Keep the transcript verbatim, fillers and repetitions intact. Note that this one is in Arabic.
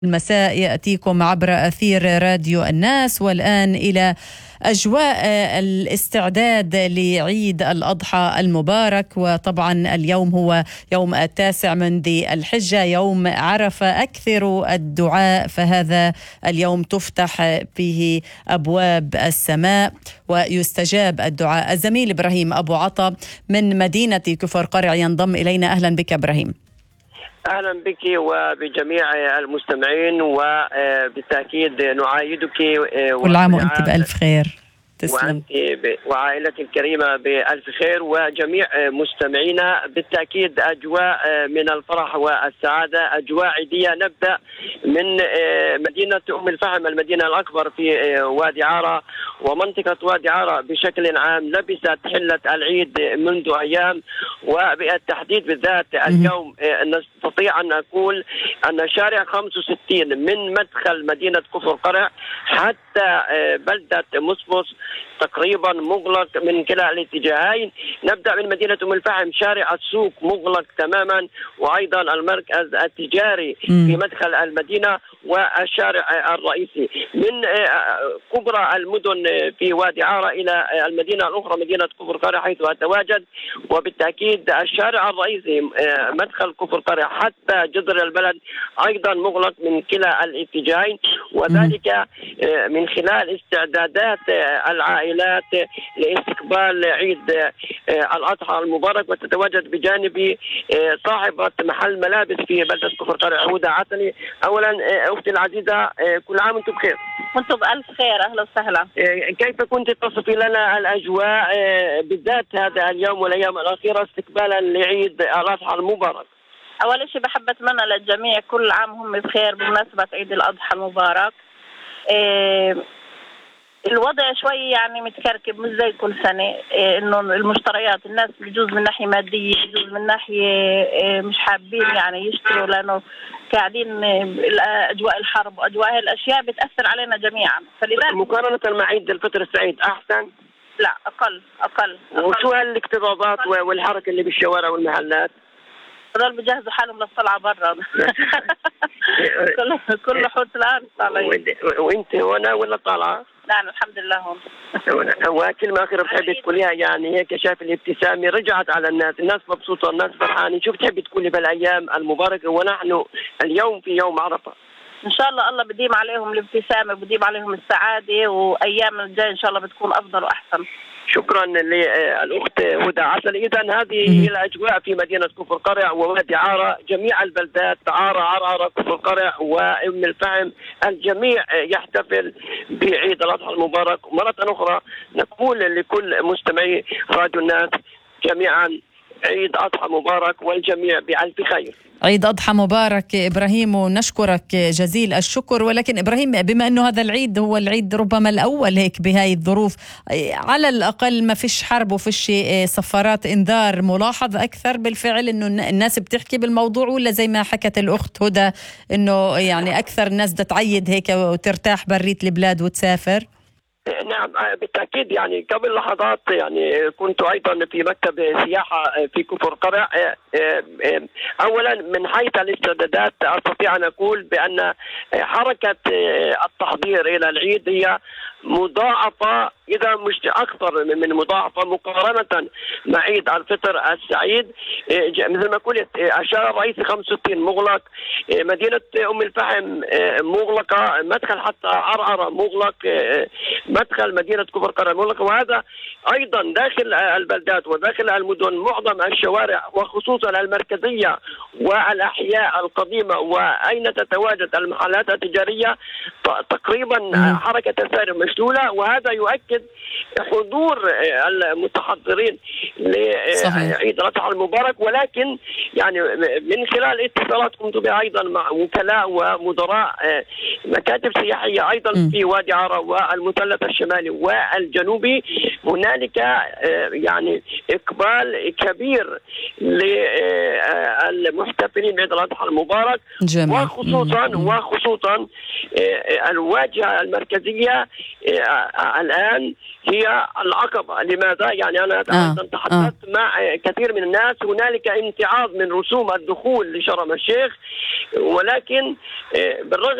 المساء يأتيكم عبر أثير راديو الناس. والآن إلى أجواء الاستعداد لعيد الأضحى المبارك. وطبعا اليوم هو يوم التاسع من ذي الحجة، يوم عرفة، أكثر الدعاء، فهذا اليوم تفتح فيه أبواب السماء ويستجاب الدعاء. الزميل إبراهيم أبو عطا من مدينة كفر قرع ينضم إلينا. أهلا بك إبراهيم. أهلا بك وبجميع المستمعين، وبالتأكيد نعايدك كل عام وأنت بألف خير. تسلم. وأنت وعائلتك الكريمة بألف خير، وجميع مستمعينا بالتأكيد أجواء من الفرح والسعادة، أجواء عيدية. نبدأ من مدينة أم الفحم، المدينة الأكبر في وادي عارة، ومنطقة وادي عارة بشكل عام لبست حلة العيد منذ أيام، وبالتحديد بالذات اليوم نستطيع أن نقول أن شارع خمسة وستين من مدخل مدينة كفر قرع حتى بلدة مصفص تقريبا مغلق من كلا الاتجاهين. نبدأ من مدينة أم الفحم، شارع السوق مغلق تماما، وأيضا المركز التجاري في مدخل المدينة والشارع الرئيسي. من كبرى المدن في وادي عارة إلى المدينة الأخرى مدينة كفر قرع حيث أتواجد، وبالتأكيد الشارع الرئيسي مدخل كفر قرع حتى جذر البلد أيضا مغلق من كلا الاتجاهين، وذلك من خلال استعدادات العائلات لاستقبال عيد الأضحى المبارك. وتتواجد بجانبي صاحبة محل ملابس في بلدة كفر قرع، هدى عتلي. أولا أختي العزيزة، كل عام وأنتم بخير. وأنتم بألف خير، أهلا وسهلا. كيف كنت تصفي لنا الأجواء بالذات هذا اليوم والأيام الأخيرة استقبالا لعيد الأضحى المبارك؟ أول شيء بحب أتمنى للجميع كل عام هم بخير بمناسبة عيد الأضحى المبارك. إيه الوضع شوي يعني متكركب مش زي كل سنة، إيه إنه المشتريات الناس بيجوز من ناحية مادية، بيجوز من ناحية إيه مش حابين يعني يشتروا، لأنه قاعدين أجواء الحرب وأجواء الأشياء بتأثر علينا جميعا. فلذلك مقارنة مع عيد الفطر السعيد أحسن؟ لا أقل أقل, أقل. وشو هالاكتظاظات والحركة اللي بالشوارع والمحلات؟ هذول بيجهزوا حالهم للطلعة برا. كل كل حوت الآن طالعين. وأنت هنا ولا طالعة؟ نعم الحمد لله هون. وكلمة أخيرة بتحبي تقوليها، يعني هيك شايف الابتسامة رجعت على الناس، الناس مبسوطة، الناس فرحانة، شو بتحبي تقولي بالأيام المباركة ونحن اليوم في يوم عرفة؟ إن شاء الله الله بديم عليهم الابتسامة، بديم عليهم السعادة، وأيام الجاي إن شاء الله بتكون أفضل وأحسن. شكرا للأخت هدى عسل. إذن هذه هي الأجواء في مدينة كفر قرع ووادي عارة، جميع البلدات عارة عرعرة كفر قرع وأم الفحم، الجميع يحتفل بعيد الأضحى المبارك. مرة أخرى نقول لكل مستمعي راديو الناس جميعا عيد أضحى مبارك والجميع بألف خير. عيد أضحى مبارك إبراهيم، ونشكرك جزيل الشكر. ولكن إبراهيم، بما أنه هذا العيد هو العيد ربما الأول هيك بهاي الظروف، على الأقل ما فيش حرب وفيش صفارات إنذار، ملاحظ أكثر بالفعل أنه الناس بتحكي بالموضوع، ولا زي ما حكت الأخت هدى أنه يعني أكثر الناس بدها تعيد هيك وترتاح بريت البلاد وتسافر؟ نعم بالتأكيد. يعني قبل لحظات يعني كنت أيضا في مكتب سياحة في كفر قرع. أولا من حيث الاستعدادات أستطيع أن أقول بأن حركة التحضير إلى العيد هي مضاعفة، إذا مش أكثر من مضاعفة مقارنة مع عيد الفطر السعيد. مثل ما قلت الشارع الرئيسي خمسة وستين مغلق، مدينة أم الفحم مغلقة، مدخل حتى عرعرة مغلق، مدخل مدينة كفر قرع مغلق، وهذا أيضا داخل البلدات وداخل المدن معظم الشوارع وخصوصا المركزية والأحياء القديمة وأين تتواجد المحلات التجارية تقريبا حركة السير مشلولة، وهذا يؤكد حضور المتحضرين لعيد الأضحى المبارك. ولكن يعني من خلال اتصالات قمت بها أيضا مع وكلاء ومدراء مكاتب سياحية أيضا في وادي عارة والمثلث الشمالي والجنوبي، هنالك يعني إقبال كبير للمحتفلين بعيد الأضحى المبارك. جميل. وخصوصا وخصوصا الواجهة المركزية الآن هي العقبة. لماذا؟ يعني أنا آه. تحدثت آه. مع كثير من الناس، هنالك امتعاض من رسوم الدخول لشرم الشيخ، ولكن بالرغم